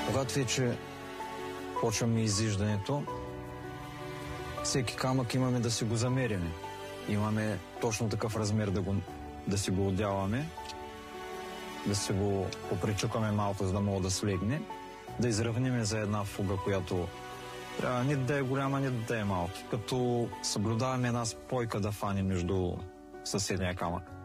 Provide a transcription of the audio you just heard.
Когато вече почваме изиждането, всеки камък имаме да си го замериме. Имаме точно такъв размер да си го отдяваме, да си го попричукаме малко, за да мога да слегне, да изравниме за една фуга, която трябва нито да е голяма, нито да е малка, като съблюдаваме една спойка да фане между съседния камък.